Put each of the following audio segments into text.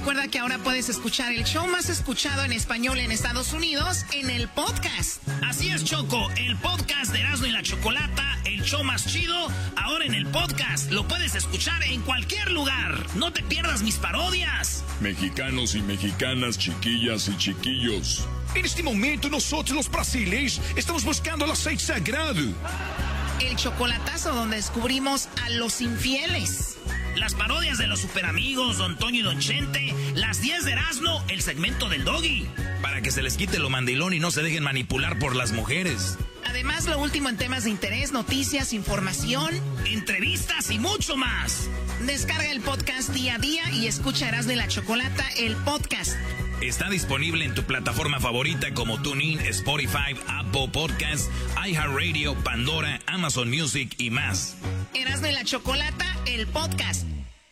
recuerda que ahora puedes escuchar el show más escuchado en español en Estados Unidos en el podcast. Así es, Choco, el podcast de Erasmo y la Chocolata, el show más chido, ahora en el podcast. Lo puedes escuchar en cualquier lugar. No te pierdas mis parodias. Mexicanos y mexicanas, chiquillas y chiquillos. En este momento nosotros los brasileños estamos buscando el aceite sagrado. El chocolatazo donde descubrimos a los infieles. Las parodias de los superamigos, Don Toño y Don Chente, las 10 de Erasmo, el segmento del Doggy. Para que se les quite lo mandilón y no se dejen manipular por las mujeres. Además, lo último en temas de interés, noticias, información, entrevistas y mucho más. Descarga el podcast día a día y escucha Erasmo y la Chocolata, el podcast. Está disponible en tu plataforma favorita como TuneIn, Spotify, Apple Podcasts, iHeartRadio, Pandora, Amazon Music y más. Erasmo y la Chocolata, el podcast.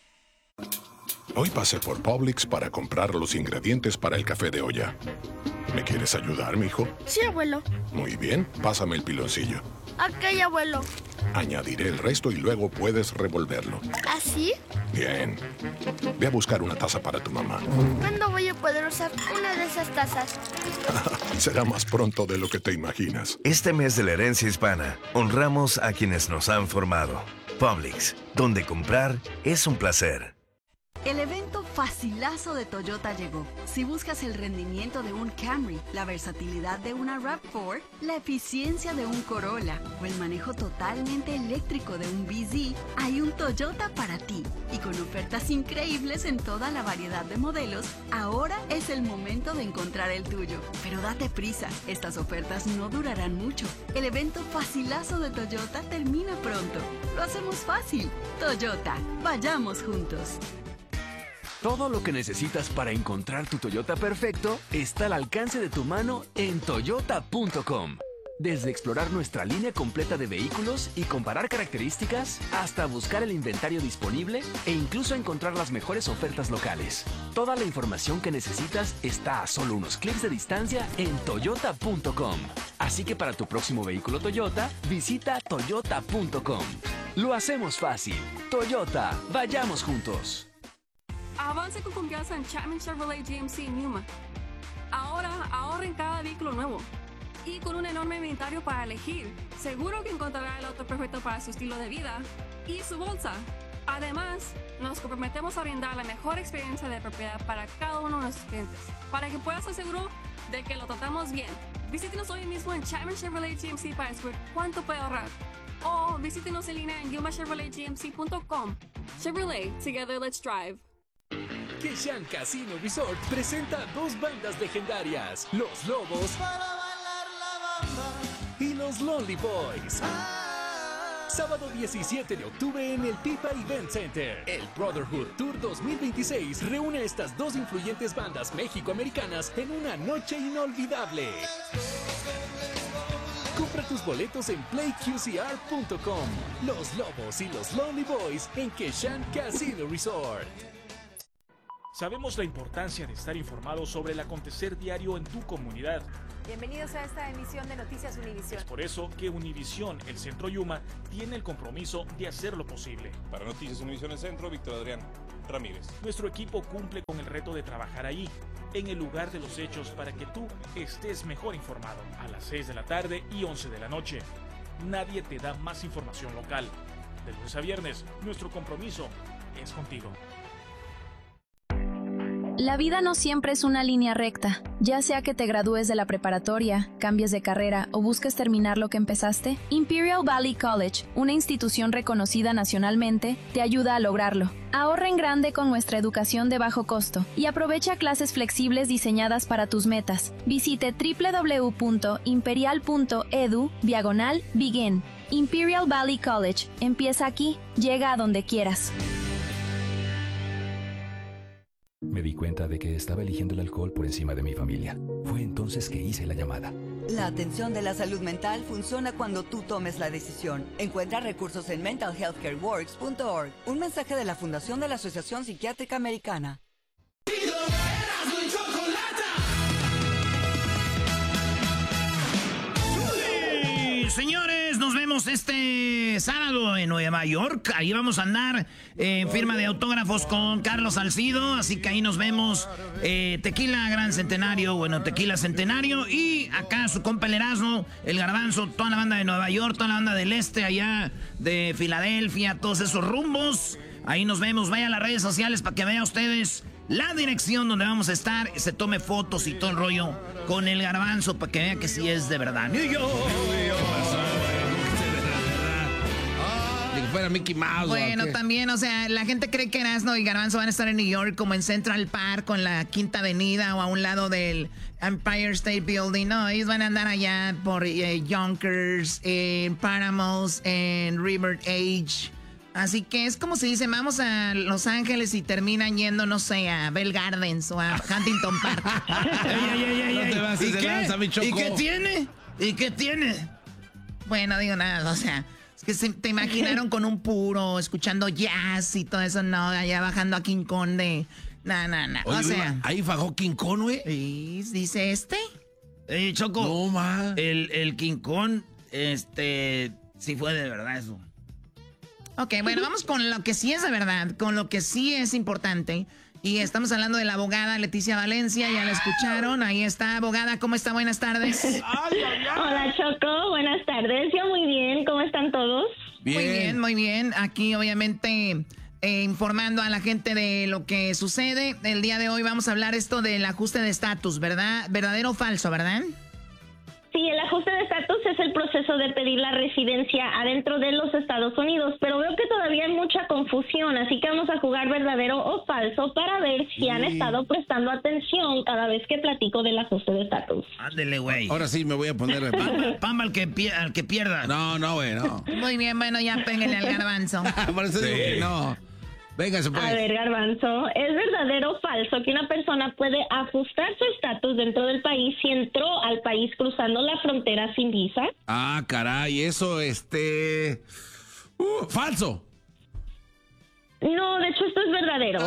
Hoy pasé por Publix para comprar los ingredientes para el café de olla. ¿Me quieres ayudar, mijo? Sí, abuelo. Muy bien, pásame el piloncillo. Ok, abuelo. Añadiré el resto y luego puedes revolverlo. ¿Así? Bien. Ve a buscar una taza para tu mamá. ¿Cuándo voy a poder usar una de esas tazas? Será más pronto de lo que te imaginas. Este mes de la herencia hispana, honramos a quienes nos han formado. Publix, donde comprar es un placer. El evento facilazo de Toyota llegó. Si buscas el rendimiento de un Camry, la versatilidad de una RAV4, la eficiencia de un Corolla o el manejo totalmente eléctrico de un BZ, hay un Toyota para ti. Y con ofertas increíbles en toda la variedad de modelos, ahora es el momento de encontrar el tuyo. Pero date prisa, estas ofertas no durarán mucho. El evento facilazo de Toyota termina pronto. Lo hacemos fácil. Toyota, vayamos juntos. Todo lo que necesitas para encontrar tu Toyota perfecto está al alcance de tu mano en toyota.com. Desde explorar nuestra línea completa de vehículos y comparar características, hasta buscar el inventario disponible e incluso encontrar las mejores ofertas locales. Toda la información que necesitas está a solo unos clics de distancia en toyota.com. Así que para tu próximo vehículo Toyota, visita toyota.com. Lo hacemos fácil. Toyota, vayamos juntos. Avance con confianza en Chapman Chevrolet GMC en Yuma. Ahora ahorra en cada vehículo nuevo. Y con un enorme inventario para elegir, seguro que encontrará el auto perfecto para su estilo de vida y su bolsa. Además, nos comprometemos a brindar la mejor experiencia de propiedad para cada uno de nuestros clientes, para que puedas estar seguro de que lo tratamos bien. Visítenos hoy mismo en Chapman Chevrolet GMC para descubrir cuánto puede ahorrar. O visítenos en línea en YumaChevroletGMC.com. Chevrolet, together let's drive. Keshan Casino Resort presenta dos bandas legendarias, Los Lobos y Los Lonely Boys. Sábado 17 de octubre en el Pipa Event Center. El Brotherhood Tour 2026 reúne a estas dos influyentes bandas mexicoamericanas en una noche inolvidable. Compra tus boletos en playqcr.com. Los Lobos y Los Lonely Boys en Keshan Casino Resort. Sabemos la importancia de estar informados sobre el acontecer diario en tu comunidad. Bienvenidos a esta emisión de Noticias Univisión. Es por eso que Univisión, el Centro Yuma, tiene el compromiso de hacerlo posible. Para Noticias Univisión el Centro, Víctor Adrián Ramírez. Nuestro equipo cumple con el reto de trabajar ahí, en el lugar de los hechos, para que tú estés mejor informado. A las 6 de la tarde y 11 de la noche. Nadie te da más información local. De lunes a viernes, nuestro compromiso es contigo. La vida no siempre es una línea recta. Ya sea que te gradúes de la preparatoria, cambies de carrera o busques terminar lo que empezaste, Imperial Valley College, una institución reconocida nacionalmente, te ayuda a lograrlo. Ahorra en grande con nuestra educación de bajo costo y aprovecha clases flexibles diseñadas para tus metas. Visite www.imperial.edu/begin. Imperial Valley College. Empieza aquí, llega a donde quieras. Me di cuenta de que estaba eligiendo el alcohol por encima de mi familia. Fue entonces que hice la llamada. La atención de la salud mental funciona cuando tú tomes la decisión. Encuentra recursos en mentalhealthcareworks.org. Un mensaje de la Fundación de la Asociación Psiquiátrica Americana. Señores, nos vemos vemos este sábado en Nueva York. Ahí vamos a andar en firma de autógrafos con Carlos Salcido. Así que ahí nos vemos. Tequila Gran Centenario, Tequila Centenario. Y acá su compa el Erasmo, el Garbanzo, toda la banda de Nueva York, toda la banda del Este, allá de Filadelfia, todos esos rumbos. Ahí nos vemos. Vaya a las redes sociales para que vean ustedes la dirección donde vamos a estar. Se tome fotos y todo el rollo con el Garbanzo para que vean que sí es de verdad. New York. Que fuera Mickey Mouse. Bueno, también, o sea, la gente cree que Erasmo y Garbanzo van a estar en New York como en Central Park, con la Quinta Avenida o a un lado del Empire State Building. No, ellos van a andar allá por Yonkers, en Paramount, en River Edge. Así que es como si dicen, vamos a Los Ángeles y terminan yendo, no sé, a Bell Gardens o a Huntington Park. ¿Y qué? ¿Y qué tiene? ¿Y qué tiene? Bueno, digo nada, o sea, es que te imaginaron con un puro, escuchando jazz y todo eso, no, allá bajando a King Kong de... No. Oye, o sea... ahí fajó King Kong, güey. ¿Dice este? Choco. No, ma. El King Kong, sí fue de verdad eso. Ok, bueno, vamos con lo que sí es de verdad, con lo que sí es importante. Y estamos hablando de la abogada Leticia Valencia, ya la escucharon. Ahí está, abogada, ¿cómo está? Buenas tardes. Hola, Choco, buenas tardes. Yo muy bien, ¿cómo están todos? Bien. Muy bien. Aquí, obviamente, informando a la gente de lo que sucede. El día de hoy vamos a hablar esto del ajuste de estatus, ¿verdad? ¿Verdadero o falso, verdad? Sí, el ajuste de estatus es el proceso de pedir la residencia adentro de los Estados Unidos, pero veo que todavía hay mucha confusión, así que vamos a jugar verdadero o falso para ver si han estado prestando atención cada vez que platico del ajuste de estatus. Ándele, güey. Ahora sí me voy a poner... Pamba al que pierda. No, güey, no. Muy bien, bueno, ya péguenle al Garbanzo. Por eso digo que no. Véngase, pues. A ver, Garbanzo, ¿es verdadero o falso que una persona puede ajustar su estatus dentro del país si entró al país cruzando la frontera sin visa? Ah, caray, eso, falso. No, de hecho esto es verdadero.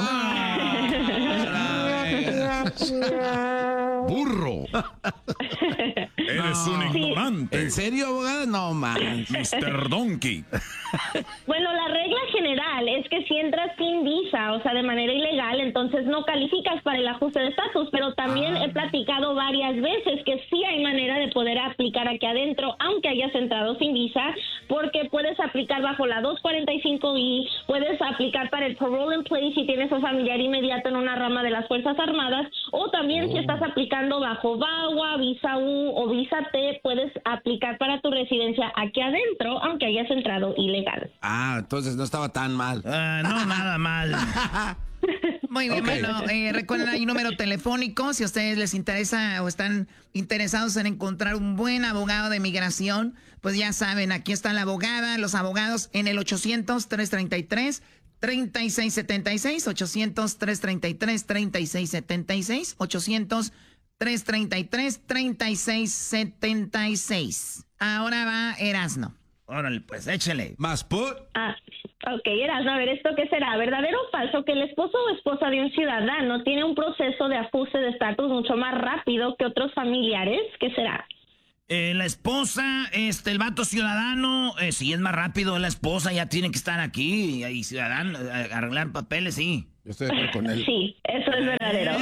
¡Burro! Eres un ignorante. ¿En serio, abogada? No, man. Mr. Donkey. Bueno, la regla general es que si entras sin visa, o sea, de manera ilegal, entonces no calificas para el ajuste de estatus, pero también he platicado varias veces que sí hay manera de poder aplicar aquí adentro, aunque hayas entrado sin visa, porque puedes aplicar bajo la 245I, puedes aplicar para el parole in place si tienes un familiar inmediato en una rama de las Fuerzas Armadas, o también si estás aplicando bajo VAWA, Visa U o Visa T, puedes aplicar para tu residencia aquí adentro, aunque hayas entrado ilegal. Ah, entonces no estaba tan mal. No, nada mal. Muy bien, Okay. bueno, recuerden, hay un número telefónico, si a ustedes les interesa o están interesados en encontrar un buen abogado de migración, pues ya saben, aquí está la abogada, los abogados en el 800-333-3676, 800-333-3676, 800-333-3676. Ahora va Erasmo. Órale, pues, échale. ¿Más put? Ok, Erasmo, a ver, ¿esto qué será? ¿Verdadero o falso que el esposo o esposa de un ciudadano tiene un proceso de ajuste de estatus mucho más rápido que otros familiares? ¿Qué será? La esposa, el vato ciudadano, si es más rápido, la esposa ya tiene que estar aquí y ciudadano, arreglar papeles, sí. Yo estoy de acuerdo con él. Sí, eso es verdadero.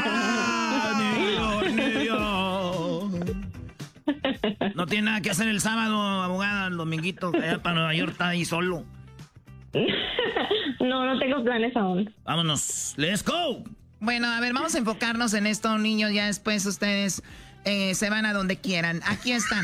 No tiene nada que hacer el sábado, abogada, el dominguito, allá para Nueva York, está ahí solo. No tengo planes aún. Vámonos, let's go. Bueno, a ver, vamos a enfocarnos en esto, niños, ya después ustedes se van a donde quieran. Aquí están.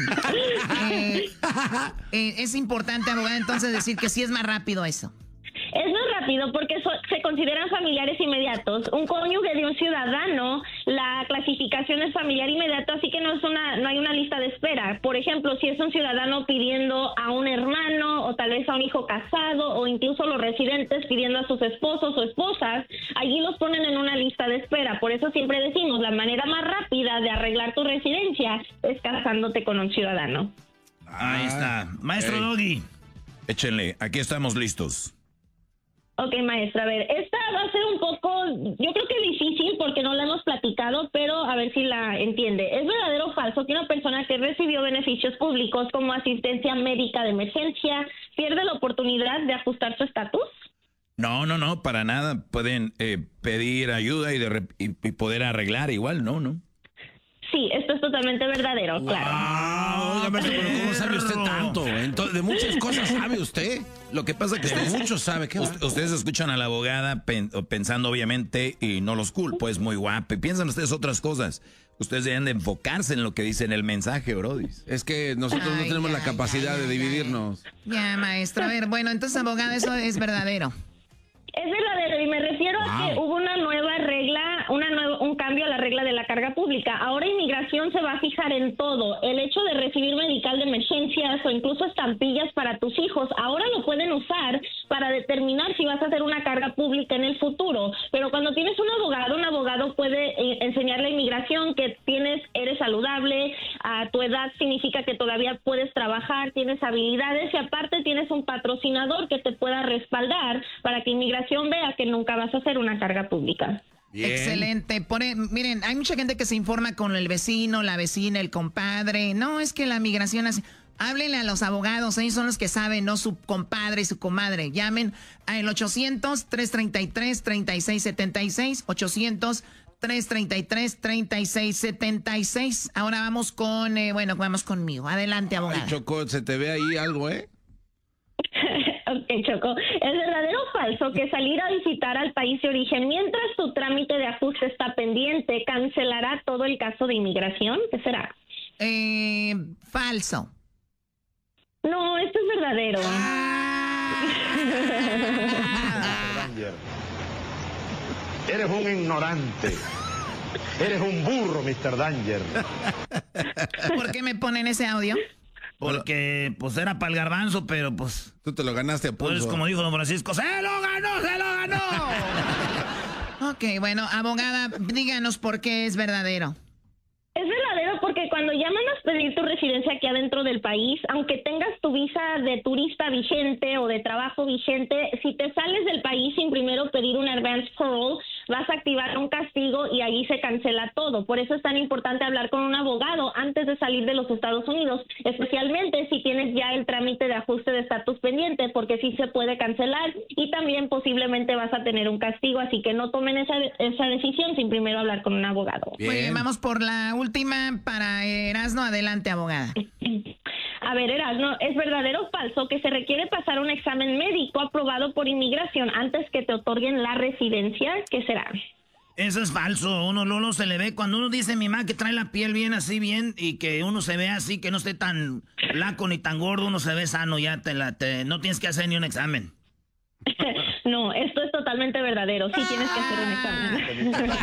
Es importante, abogada, entonces decir que sí es más rápido eso. Es más rápido porque se consideran familiares inmediatos. Un cónyuge de un ciudadano, la clasificación es familiar inmediato, así que no hay una lista de espera. Por ejemplo, si es un ciudadano pidiendo a un hermano o tal vez a un hijo casado o incluso los residentes pidiendo a sus esposos o esposas, allí los ponen en una lista de espera. Por eso siempre decimos, la manera más rápida de arreglar tu residencia es casándote con un ciudadano. Ahí está. Maestro Doggy. Échenle, aquí estamos listos. Ok, maestra, a ver, esta va a ser un poco, yo creo que difícil porque no la hemos platicado, pero a ver si la entiende. ¿Es verdadero o falso que una persona que recibió beneficios públicos como asistencia médica de emergencia pierde la oportunidad de ajustar su estatus? No, para nada. Pueden pedir ayuda y poder arreglar igual, ¿no? Sí, esto es totalmente verdadero, claro. Oiga, maestro, pero ¿cómo sabe usted tanto? Entonces, de muchas cosas sabe usted. Lo que pasa es que de mucho sabe. ¿Qué ustedes escuchan a la abogada pensando obviamente, y no los culpo, es muy guapa, y piensan ustedes otras cosas. Ustedes deben de enfocarse en lo que dice en el mensaje, brody. Es que nosotros no tenemos la capacidad de dividirnos. Ya, maestro. A ver, bueno, entonces, abogada, eso es verdadero. Es verdadero, y me refiero a que hubo una nueva regla, un cambio a la regla de la carga pública. Ahora inmigración se va a fijar en todo. El hecho de recibir medical de emergencias o incluso estampillas para tus hijos, ahora lo pueden usar para determinar si vas a hacer una carga pública en el futuro. Pero cuando tienes un abogado puede enseñarle a inmigración que eres saludable, a tu edad significa que todavía puedes trabajar, tienes habilidades y aparte tienes un patrocinador que te pueda respaldar para que inmigración vea que nunca vas a hacer una carga pública. Bien. Excelente. Miren, hay mucha gente que se informa con el vecino, la vecina, el compadre. No, es que la migración hace... Háblenle a los abogados, ellos son los que saben, no su compadre y su comadre. Llamen al 800-333-3676, 800-333-3676. Ahora vamos vamos conmigo. Adelante, abogado. Ay, Choco, se te ve ahí algo, ¿eh? Ok, Choco. ¿Es verdadero o falso que salir a visitar al país de origen mientras tu trámite de ajuste está pendiente cancelará todo el caso de inmigración? ¿Qué será? Falso. No, esto es verdadero. Eres un ignorante. Eres un burro, Mr. Danger. ¿Por qué me ponen ese audio? Porque, pues, era para el garbanzo, pero, pues... Tú te lo ganaste a pulso. Pues, como dijo don Francisco, ¡se lo ganó! Ok, bueno, abogada, díganos por qué es verdadero. Es verdadero porque cuando llaman a pedir tu residencia aquí adentro del país, aunque tengas tu visa de turista vigente o de trabajo vigente, si te sales del país sin primero pedir un advance parole, vas a activar un castigo y ahí se cancela todo. Por eso es tan importante hablar con un abogado antes de salir de los Estados Unidos, especialmente si tienes ya el trámite de ajuste de estatus pendiente, porque sí se puede cancelar y también posiblemente vas a tener un castigo, así que no tomen esa decisión sin primero hablar con un abogado. Muy bien, vamos por la última para Erasno. Adelante, abogada. A ver, Erasno, ¿es verdadero o falso que se requiere pasar un examen médico aprobado por inmigración antes que te otorguen la residencia? ¿Qué será? Eso es falso. Uno se le ve cuando uno dice mi mamá que trae la piel bien así bien y que uno se ve así, que no esté tan flaco ni tan gordo, uno se ve sano, ya no tienes que hacer ni un examen. No, esto es totalmente verdadero. Sí tienes que hacer un examen.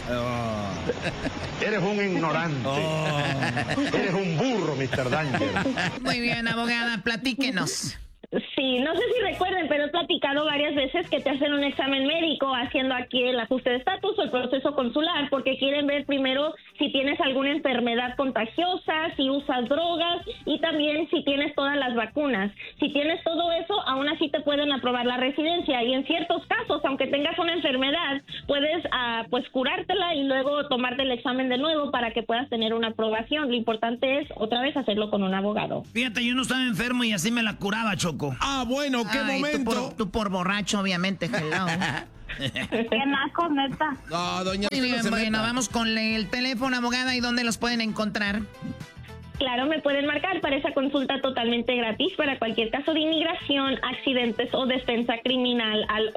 Eres un ignorante. Eres un burro, Mr. Danger. Muy bien, abogada, platíquenos. Sí, no sé si recuerden, pero he platicado varias veces que te hacen un examen médico haciendo aquí el ajuste de estatus o el proceso consular, porque quieren ver primero si tienes alguna enfermedad contagiosa, si usas drogas y también si tienes todas las vacunas. Si tienes todo eso, aún así te pueden aprobar la residencia y en ciertos casos, aunque tengas una enfermedad, puedes pues curártela y luego tomarte el examen de nuevo para que puedas tener una aprobación. Lo importante es otra vez hacerlo con un abogado. Fíjate, yo no estaba enfermo y así me la curaba, Choco. Ah, bueno, qué momento. Tú por borracho, obviamente, hello. Qué naco, neta. No, doña. Muy bien, bueno, vamos con el teléfono, abogada, ¿y dónde los pueden encontrar? Claro, me pueden marcar para esa consulta totalmente gratis para cualquier caso de inmigración, accidentes o defensa criminal al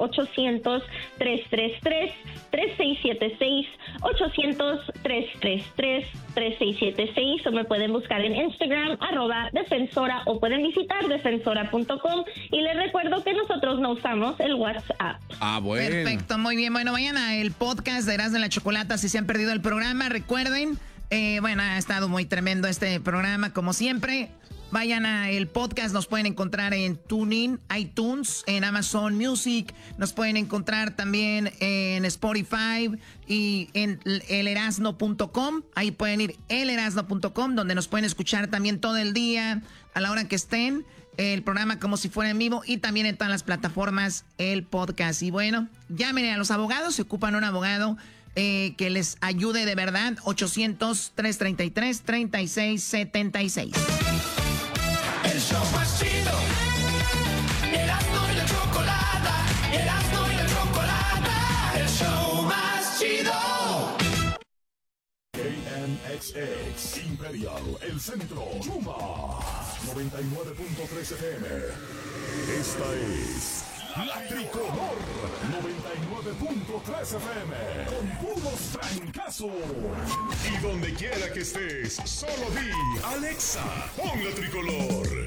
800-333-3676, 800-333-3676 o me pueden buscar en Instagram, @defensora o pueden visitar defensora.com y les recuerdo que nosotros no usamos el WhatsApp. Ah, bueno. Perfecto, muy bien. Bueno, vayan al podcast de Erasmo y la Chocolata si se han perdido el programa. Recuerden, ha estado muy tremendo este programa, como siempre. Vayan al podcast, nos pueden encontrar en TuneIn, iTunes, en Amazon Music, nos pueden encontrar también en Spotify y en elerasno.com. Ahí pueden ir elerasno.com, donde nos pueden escuchar también todo el día, a la hora que estén. el programa como si fuera en vivo y también en todas las plataformas el podcast. Y bueno, llamen a los abogados, se ocupan un abogado que les ayude de verdad. 800-333-3676. El show más chido. Erasmo y la chocolata. Erasmo y la chocolata. El show más chido. KNXX Imperial, el centro, Yuma 99.3 FM. Esta es La Tricolor 99.3 FM con puros trancazos. Y donde quiera que estés, solo di Alexa, pon La Tricolor.